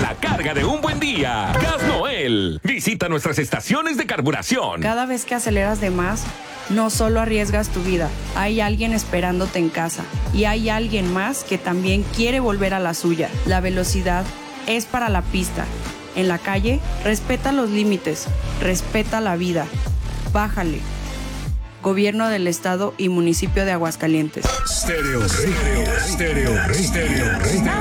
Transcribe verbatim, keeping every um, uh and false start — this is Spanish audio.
la carga de un buen día. Gas Noel. Visita nuestras estaciones de carburación. Cada vez que aceleras de más, no solo arriesgas tu vida, hay alguien esperándote en casa y hay alguien más que también quiere volver a la suya. La velocidad es para la pista. En la calle, respeta los límites, respeta la vida. Bájale. Gobierno del Estado y Municipio de Aguascalientes. Stereo Rey, Stereo Rey, Stereo Rey.